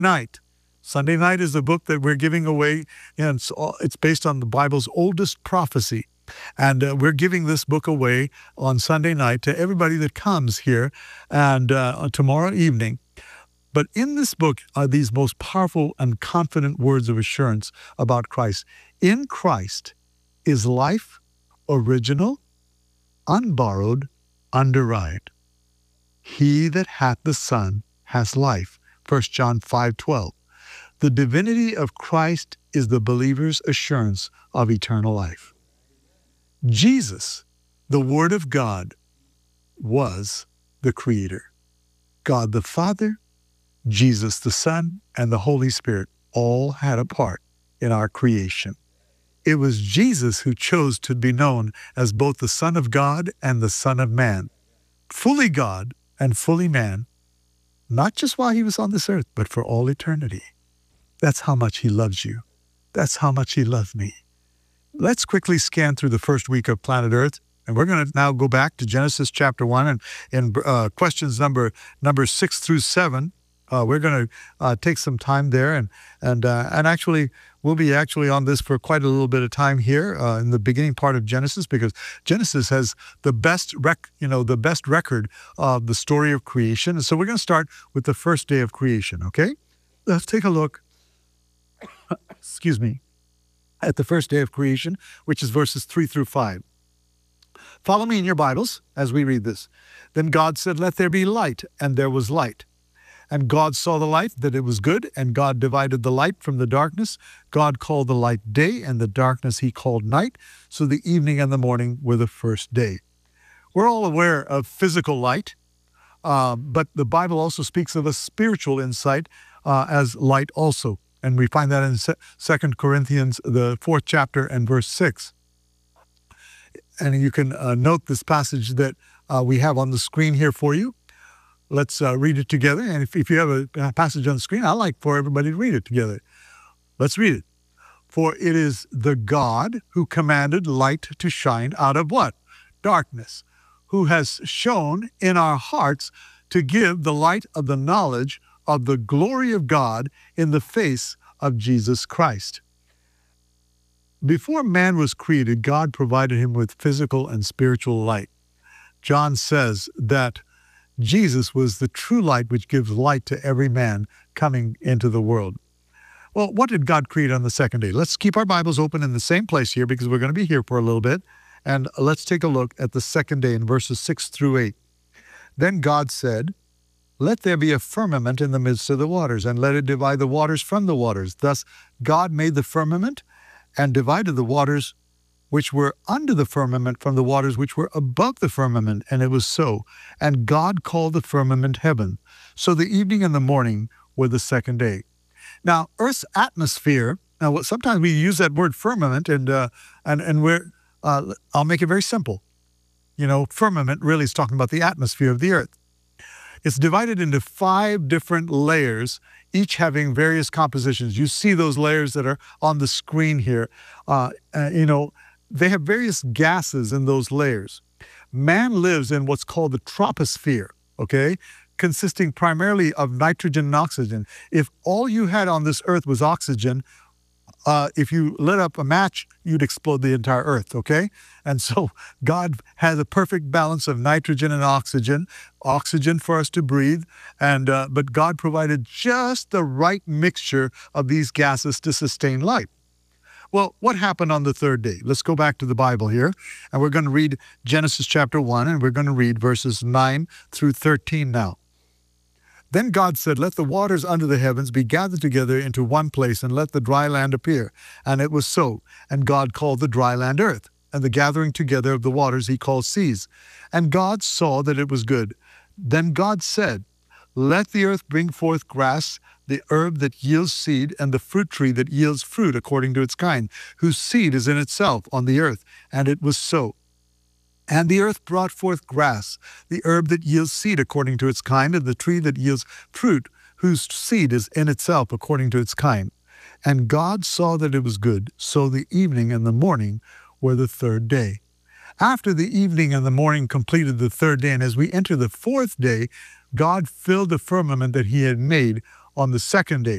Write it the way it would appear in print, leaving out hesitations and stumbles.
Night. Sunday Night is a book that we're giving away, and it's based on the Bible's oldest prophecy. And we're giving this book away on Sunday night to everybody that comes here and tomorrow evening. But in this book are these most powerful and confident words of assurance about Christ. In Christ is life, original, unborrowed, underived. He that hath the Son has life. 1 John 5:12. The divinity of Christ is the believer's assurance of eternal life. Jesus, the Word of God, was the Creator. God the Father, Jesus the Son, and the Holy Spirit all had a part in our creation. It was Jesus who chose to be known as both the Son of God and the Son of Man, fully God and fully man, not just while he was on this earth, but for all eternity. That's how much he loves you. That's how much he loved me. Let's quickly scan through the first week of planet Earth, and we're going to now go back to Genesis chapter 1 and in questions number 6 through 7. We're going to take some time there, and actually we'll be actually on this for quite a little bit of time here in the beginning part of Genesis, because Genesis has the best record of the story of creation. And so we're going to start with the first day of creation. Okay, let's take a look. Excuse me. At the first day of creation, which is verses 3 through 5. Follow me in your Bibles as we read this. Then God said, "Let there be light," and there was light. And God saw the light, that it was good, and God divided the light from the darkness. God called the light day, and the darkness he called night. So the evening and the morning were the first day. We're all aware of physical light, but the Bible also speaks of a spiritual insight as light also. And we find that in 2 Corinthians, the 4th chapter and verse 6. And you can note this passage that we have on the screen here for you. Let's read it together. And if you have a passage on the screen, I'd like for everybody to read it together. Let's read it. For it is the God who commanded light to shine out of what? Darkness. Who has shone in our hearts to give the light of the knowledge of the glory of God in the face of Jesus Christ. Before man was created, God provided him with physical and spiritual light. John says that Jesus was the true light which gives light to every man coming into the world. Well, what did God create on the second day? Let's keep our Bibles open in the same place here, because we're going to be here for a little bit. And let's take a look at the second day in verses 6 through 8. Then God said, "Let there be a firmament in the midst of the waters, and let it divide the waters from the waters." Thus God made the firmament and divided the waters which were under the firmament from the waters which were above the firmament, and it was so. And God called the firmament heaven. So the evening and the morning were the second day. Now, Earth's atmosphere, sometimes we use that word firmament, and we're, I'll make it very simple. Firmament really is talking about the atmosphere of the earth. It's divided into 5 different layers, each having various compositions. You see those layers that are on the screen here. They have various gases in those layers. Man lives in what's called the troposphere, okay, consisting primarily of nitrogen and oxygen. If all you had on this earth was oxygen, if you lit up a match, you'd explode the entire earth, okay? And so God has a perfect balance of nitrogen and oxygen for us to breathe, but God provided just the right mixture of these gases to sustain life. Well, what happened on the third day? Let's go back to the Bible here, and we're going to read Genesis chapter 1, and we're going to read verses 9 through 13 now. Then God said, "Let the waters under the heavens be gathered together into one place, and let the dry land appear. And it was so. And God called the dry land earth, and the gathering together of the waters he called seas. And God saw that it was good. Then God said, Let the earth bring forth grass, the herb that yields seed, and the fruit tree that yields fruit according to its kind, whose seed is in itself on the earth. And it was so. And the earth brought forth grass, the herb that yields seed according to its kind, and the tree that yields fruit, whose seed is in itself according to its kind. And God saw that it was good. So the evening and the morning were the third day." After the evening and the morning completed the third day, and as we enter the fourth day, God filled the firmament that he had made on the second day.